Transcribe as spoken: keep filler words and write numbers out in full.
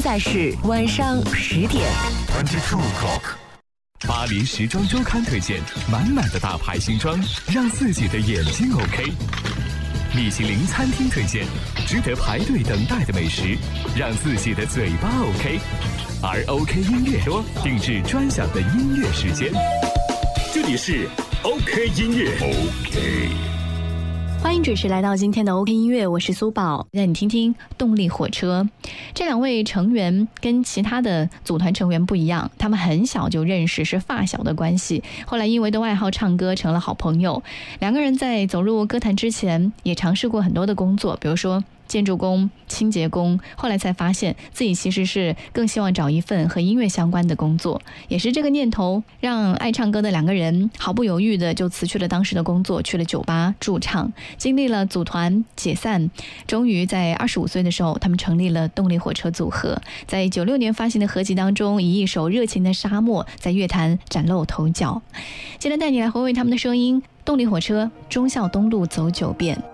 在是晚上十点。 Twenty-two o'clock。 巴黎时装周刊推荐满满的大牌新装，让自己的眼睛 OK。米其林餐厅推荐值得排队等待的美食，让自己的嘴巴 OK。而 OK 音乐说定制专享的音乐时间，这里是 OK 音乐 OK。 欢迎准时来到今天的 OK 音乐，我是苏宝，让你听听动力火车。这两位成员跟其他的组团成员不一样，他们很小就认识，是发小的关系，后来因为都爱好唱歌成了好朋友。两个人在走入歌坛之前也尝试过很多的工作，比如说建筑工、清洁工，后来才发现自己其实是更希望找一份和音乐相关的工作。也是这个念头让爱唱歌的两个人毫不犹豫的就辞去了当时的工作，去了酒吧驻唱，经历了组团解散，终于在二十五岁的时候他们成立了动力火车组合，在九六年发行的合集当中，以一首热情的沙漠在乐坛崭露头角。今天带你来回味他们的声音，动力火车忠孝东路走九遍。